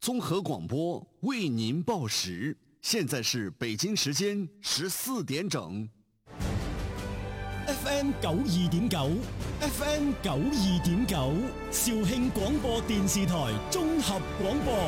综合广播为您报时，现在是北京时間14點整。 FM 92.9 ，FM 92.9，肇慶廣播電視台綜合廣播。